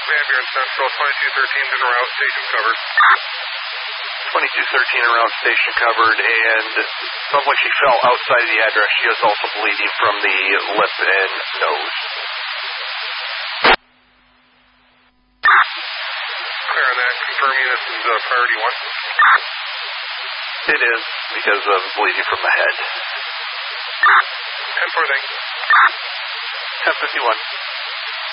Van Central, 2213 en route, station covered. 2213 en route, station covered, and sounds like she fell outside of the address. She is also bleeding from the lip and nose. Clear on that, confirming this is priority 1. It is, because of bleeding from the head. 10-4, thanks. 1051.